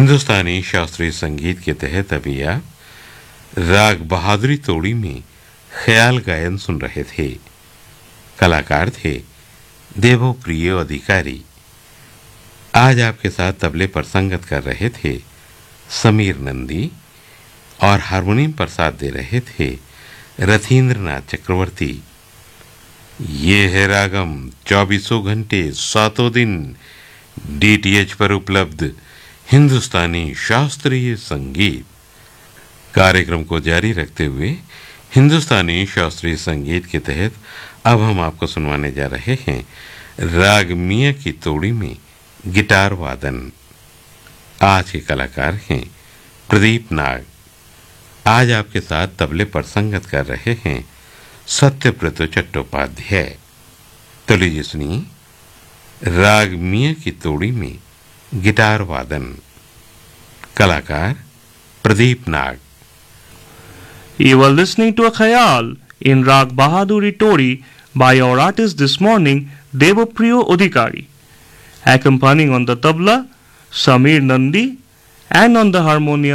हिंदुस्तानी शास्त्रीय संगीत के तहत अभी आप राग बहादुरी तोड़ी में ख्याल गायन सुन रहे थे। कलाकार थे देवप्रिय अधिकारी। आज आपके साथ तबले पर संगत कर रहे थे समीर नंदी और हारमोनियम पर साथ दे रहे थे रथींद्रनाथ चक्रवर्ती। ये है रागम 24 घंटे 7 दिन डीटीएच पर उपलब्ध हिंदुस्तानी शास्त्रीय संगीत। कार्यक्रम को जारी रखते हुए हिंदुस्तानी शास्त्रीय संगीत के तहत अब हम आपको सुनवाने जा रहे हैं राग मियां की तोड़ी में गिटार वादन। आज के कलाकार हैं प्रदीप नाग। आज आपके साथ तबले पर संगत कर रहे हैं सत्यव्रत चट्टोपाध्याय। तो लीजिए सुनिए राग मियां की तोड़ी में गिटार वादन। कलाकार प्रदीप नाग। You were listening to a khayal in Rag Bahaduri Tori by our artist this morning, Devapriyo Adhikari. Accompanying on the tabla, Samir Nandi, and on the harmonium,